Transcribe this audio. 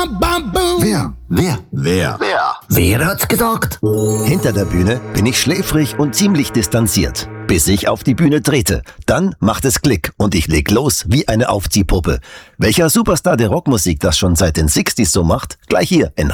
Wer hat's gesagt? Hinter der Bühne bin ich schläfrig und ziemlich distanziert, bis ich auf die Bühne trete. Dann macht es Klick und ich leg los wie eine Aufziehpuppe. Welcher Superstar der Rockmusik das schon seit den 60s so macht? Gleich hier in